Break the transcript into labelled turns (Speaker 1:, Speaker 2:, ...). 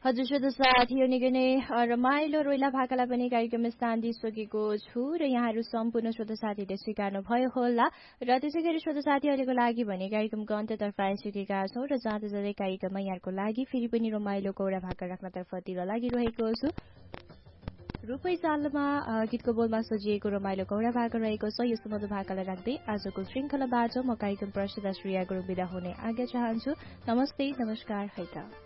Speaker 1: हजुर श्रोता साथीहरू निकै नै रमाइलो रोइला भाकालाई पनि कार्यक्रममा स्थान दिइसकेको छु र यहाँहरू सम्पूर्ण श्रोता साथीहरूले स्वीकार्नु भयो होला र त्यसै गरी श्रोता साथीहरूको लागि भने कार्यक्रमको अन्ततर्फ आइसकेका छौँ र जाँदै जाँदै कार्यक्रममा यहाँको लागि फेरि पनि रमाइलो कौडा भाका राख्नतर्फतिर लागिरहेको छु। रूपै चालमा गीतको बोलमा सजिएको रमाइलो कौडा भाका रहेको छ। यो सुमधुर भाकालाई राख्दै आजको श्रृङ्खलाबाट म कार्यक्रम प्रस्तुता श्रेया गुरुङ बिदा हुने आज्ञा चाहन्छु। नमस्ते, नमस्कार, है त।